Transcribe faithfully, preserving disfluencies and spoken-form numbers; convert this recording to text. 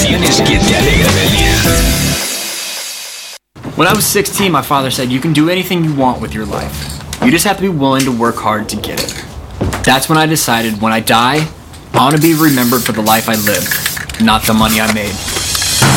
Tienes que te alegra venir. When I was sixteen, my father said, you can do anything you want with your life. You just have to be willing to work hard to get it. That's when I decided when I die, I want to be remembered for the life I lived, not the money I made.